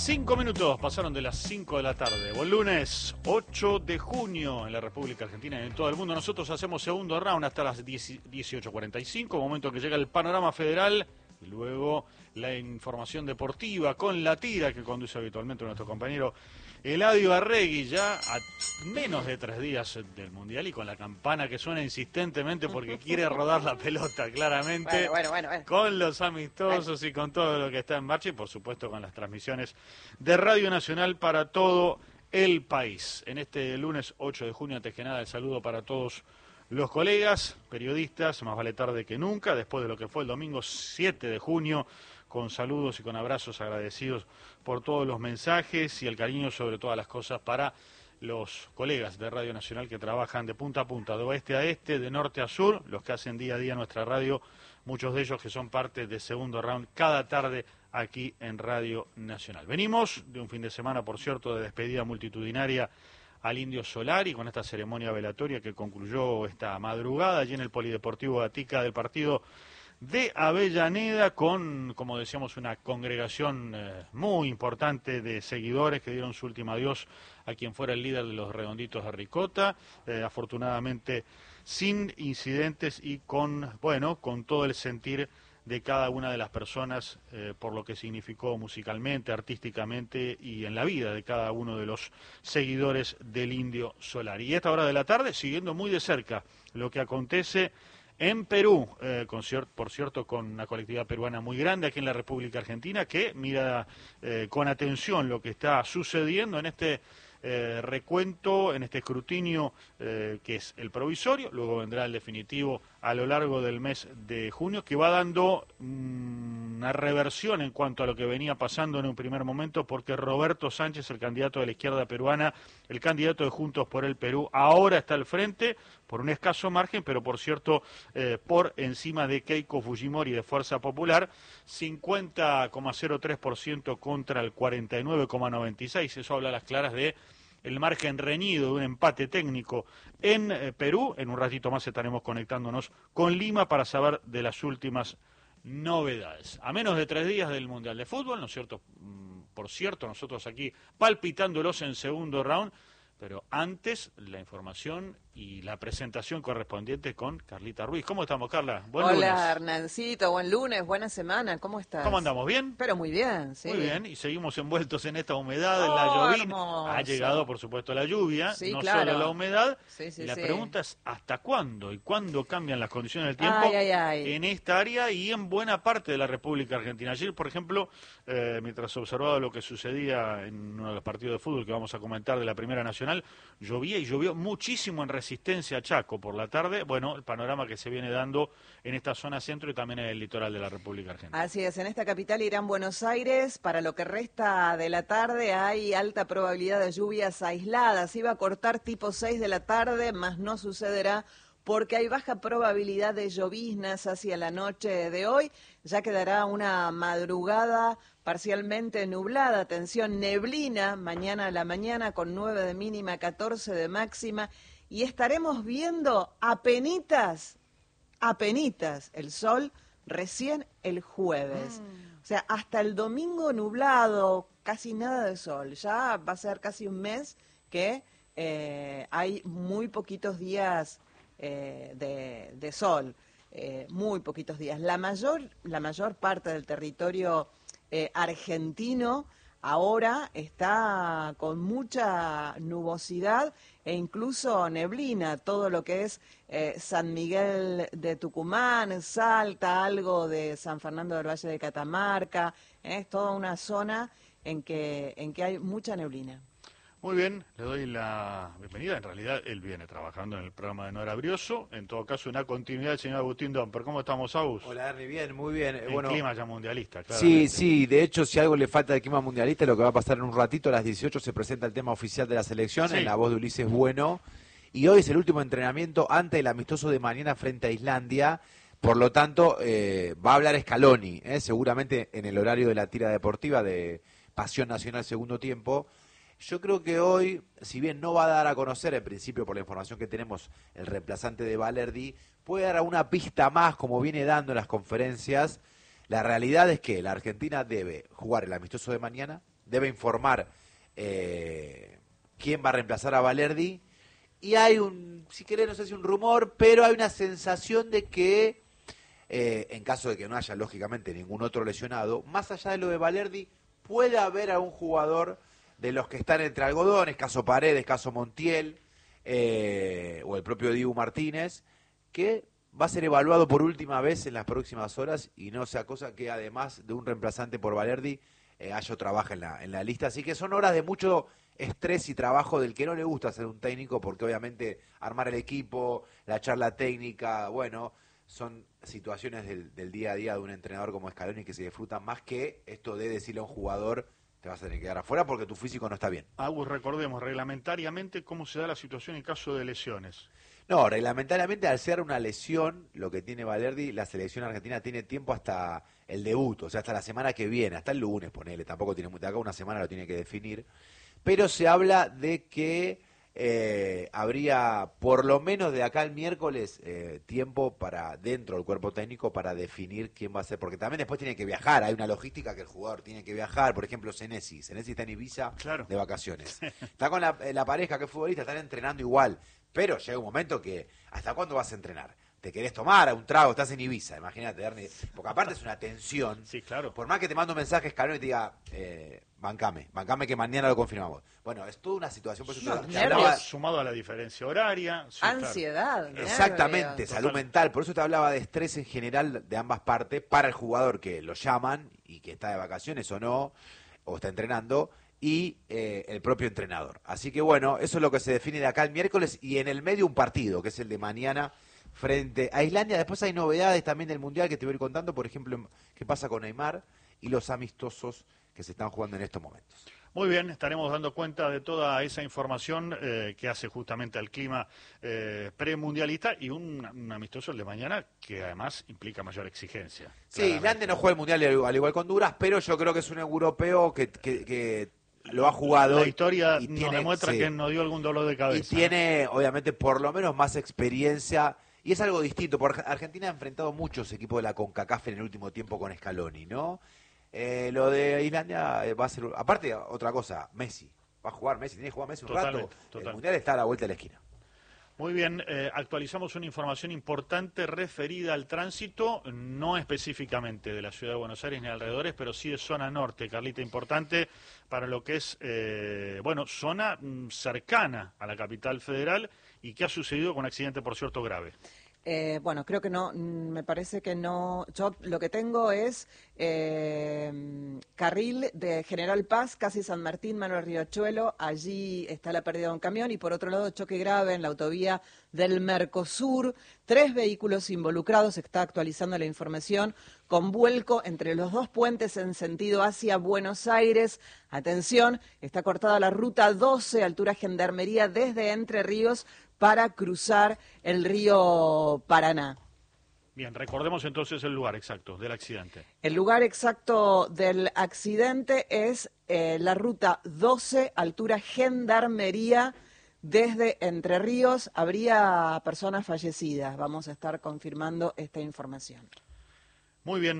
5 minutos pasaron de las 5 de la tarde. Buen lunes, 8 de junio en la República Argentina y en todo el mundo. Nosotros hacemos segundo round hasta las 18:45, momento que llega el panorama federal y luego la información deportiva con la tira que conduce habitualmente nuestro compañero Eladio Arregui, ya a menos de 3 días del Mundial y con la campana que suena insistentemente porque quiere rodar la pelota, claramente, bueno. con los amistosos y con todo lo que está en marcha y por supuesto con las transmisiones de Radio Nacional para todo el país. En este lunes 8 de junio, antes que nada, el saludo para todos los colegas, periodistas, más vale tarde que nunca, después de lo que fue el domingo 7 de junio, con saludos y con abrazos agradecidos por todos los mensajes y el cariño sobre todas las cosas para los colegas de Radio Nacional que trabajan de punta a punta, de oeste a este, de norte a sur, los que hacen día a día nuestra radio, muchos de ellos que son parte de segundo round cada tarde aquí en Radio Nacional. Venimos de un fin de semana, por cierto, de despedida multitudinaria al Indio Solari con esta ceremonia velatoria que concluyó esta madrugada allí en el Polideportivo Gatica del partido de Avellaneda con, como decíamos, una congregación muy importante de seguidores que dieron su último adiós a quien fuera el líder de los Redonditos de Ricota, afortunadamente sin incidentes y con todo el sentir de cada una de las personas por lo que significó musicalmente, artísticamente y en la vida de cada uno de los seguidores del Indio Solari. Y a esta hora de la tarde, siguiendo muy de cerca lo que acontece en Perú, por cierto, con una colectividad peruana muy grande aquí en la República Argentina que mira con atención lo que está sucediendo en este recuento, en este escrutinio que es el provisorio, luego vendrá el definitivo a lo largo del mes de junio, que va dando una reversión en cuanto a lo que venía pasando en un primer momento, porque Roberto Sánchez, el candidato de la izquierda peruana, el candidato de Juntos por el Perú, ahora está al frente por un escaso margen, pero por cierto, por encima de Keiko Fujimori de Fuerza Popular, 50,03% contra el 49,96%, eso habla a las claras de el margen reñido de un empate técnico en Perú. En un ratito más estaremos conectándonos con Lima para saber de las últimas novedades. A menos de 3 días del Mundial de Fútbol, ¿no es cierto? Por cierto, nosotros aquí palpitándolos en segundo round, pero antes la información y la presentación correspondiente con Carlita Ruiz. ¿Cómo estamos, Carla? Buen lunes. Hola, Hernancito, buen lunes, buena semana, ¿cómo estás? ¿Cómo andamos? ¿Bien? Pero muy bien, sí. Muy bien, y seguimos envueltos en esta humedad, en la llovina. Hermoso. Ha llegado, por supuesto, la lluvia, sí, no claro. solo la humedad. Sí, y la sí. pregunta es, ¿hasta cuándo? ¿Y cuándo cambian las condiciones del tiempo Ay. en esta área y en buena parte de la República Argentina? Ayer, por ejemplo, mientras observaba lo que sucedía en uno de los partidos de fútbol que vamos a comentar de la Primera Nacional, llovía y llovió muchísimo en Resistencia, Chaco, por la tarde. Bueno, el panorama que se viene dando en esta zona centro y también en el litoral de la República Argentina. Así es, en esta capital Irán, Buenos Aires, para lo que resta de la tarde hay alta probabilidad de lluvias aisladas. Iba a cortar tipo 6 de la tarde, mas no sucederá porque hay baja probabilidad de lloviznas hacia la noche de hoy. Ya quedará una madrugada parcialmente nublada, atención, neblina, mañana a la mañana con 9 de mínima, 14 de máxima. Y estaremos viendo apenitas el sol recién el jueves. O sea, hasta el domingo nublado, casi nada de sol. Ya va a ser casi un mes que hay muy poquitos días de sol, muy poquitos días. La mayor parte del territorio argentino ahora está con mucha nubosidad e incluso neblina, todo lo que es San Miguel de Tucumán, Salta, algo de San Fernando del Valle de Catamarca, es toda una zona en que hay mucha neblina. Muy bien, le doy la bienvenida. En realidad, él viene trabajando en el programa de Nora Brioso. En todo caso, una continuidad del señor Agustín Domper. ¿Cómo estamos, Agus? Hola, Ernie, bien, muy bien. El clima ya mundialista, claro. Sí, de hecho, si algo le falta al clima mundialista, lo que va a pasar en un ratito, a las 18 se presenta el tema oficial de la selección, en la voz de Ulises Bueno. Y hoy es el último entrenamiento antes del amistoso de mañana frente a Islandia. Por lo tanto, va a hablar Scaloni, seguramente en el horario de la tira deportiva de Pasión Nacional Segundo Tiempo. Yo creo que hoy, si bien no va a dar a conocer, en principio por la información que tenemos, el reemplazante de Valerdi, puede dar una pista más, como viene dando en las conferencias. La realidad es que la Argentina debe jugar el amistoso de mañana, debe informar quién va a reemplazar a Valerdi. Y hay si querés, no sé si un rumor, pero hay una sensación de que, en caso de que no haya, lógicamente, ningún otro lesionado, más allá de lo de Valerdi, puede haber algún jugador de los que están entre algodones, caso Paredes, caso Montiel, o el propio Dibu Martínez, que va a ser evaluado por última vez en las próximas horas y no sea cosa que, además de un reemplazante por Valerdi, haya otra baja en la lista. Así que son horas de mucho estrés y trabajo del que no le gusta ser un técnico, porque obviamente armar el equipo, la charla técnica, bueno, son situaciones del día a día de un entrenador como Scaloni que se disfrutan más que esto de decirle a un jugador: te vas a tener que quedar afuera porque tu físico no está bien. Agus, recordemos reglamentariamente cómo se da la situación en caso de lesiones. No, reglamentariamente, al ser una lesión, lo que tiene Valerdi, la selección argentina tiene tiempo hasta el debut, o sea, hasta la semana que viene, hasta el lunes, ponele, tampoco tiene, de acá una semana lo tiene que definir, pero se habla de que habría, por lo menos de acá al miércoles, tiempo para, dentro del cuerpo técnico, para definir quién va a ser, porque también después tiene que viajar, hay una logística que el jugador tiene que viajar, por ejemplo, Senesi está en Ibiza, claro, de vacaciones, está con la pareja que es futbolista, están entrenando igual, pero llega un momento que, ¿hasta cuándo vas a entrenar? ¿Te querés tomar un trago? Estás en Ibiza, imagínate, Ernie, porque aparte es una tensión. Sí, claro. Por más que te mando un mensaje Scaloni y te diga, bancame que mañana lo confirmamos. Bueno, es toda una situación. Por eso te hablaba, sumado a la diferencia horaria. Sí, ansiedad. Claro. Exactamente, salud mental. Por eso te hablaba de estrés en general de ambas partes, para el jugador que lo llaman y que está de vacaciones o no, o está entrenando, y el propio entrenador. Así que bueno, eso es lo que se define de acá el miércoles, y en el medio un partido, que es el de mañana, frente a Islandia. Después hay novedades también del Mundial que te voy a ir contando, por ejemplo, qué pasa con Neymar y los amistosos que se están jugando en estos momentos. Muy bien, estaremos dando cuenta de toda esa información que hace justamente al clima premundialista, y un amistoso el de mañana que además implica mayor exigencia. Sí, Islandia no juega el Mundial al igual que Honduras, pero yo creo que es un europeo que lo ha jugado. La historia y nos demuestra que no dio algún dolor de cabeza. Y tiene, obviamente, por lo menos más experiencia. Y es algo distinto, porque Argentina ha enfrentado muchos equipos de la CONCACAF en el último tiempo con Scaloni, ¿no? Lo de Islandia va a ser... Aparte, otra cosa, Messi. Va a jugar Messi, tiene que jugar Messi un rato. El Mundial está a la vuelta de la esquina. Muy bien, actualizamos una información importante referida al tránsito, no específicamente de la ciudad de Buenos Aires ni alrededores, pero sí de zona norte, Carlita, importante para lo que es, zona cercana a la capital federal, y que ha sucedido con un accidente, por cierto, grave. Creo que no, me parece que no. Yo lo que tengo es carril de General Paz, casi San Martín, Manuel Riachuelo, allí está la pérdida de un camión, y por otro lado choque grave en la autovía del Mercosur, 3 vehículos involucrados, está actualizando la información, con vuelco entre los 2 puentes en sentido hacia Buenos Aires. Atención, está cortada la ruta 12, altura Gendarmería, desde Entre Ríos, para cruzar el río Paraná. Bien, recordemos entonces el lugar exacto del accidente. El lugar exacto del accidente es la ruta 12, altura Gendarmería, desde Entre Ríos. Habría personas fallecidas. Vamos a estar confirmando esta información. Muy bien.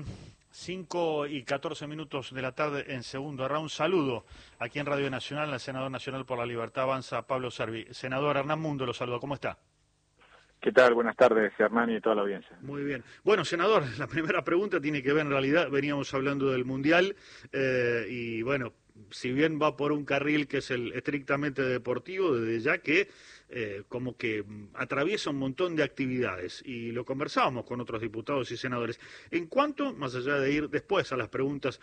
5:14 de la tarde en segundo round. Saludo aquí en Radio Nacional al senador nacional por la Libertad Avanza, Pablo Servi. Senador Hernán Mundo, lo saludo. ¿Cómo está? ¿Qué tal? Buenas tardes, Hernán, y toda la audiencia. Muy bien. Bueno, senador, la primera pregunta tiene que ver, en realidad, veníamos hablando del Mundial, y bueno, si bien va por un carril que es el estrictamente deportivo, desde ya que como que atraviesa un montón de actividades, y lo conversábamos con otros diputados y senadores. En cuanto, más allá de ir después a las preguntas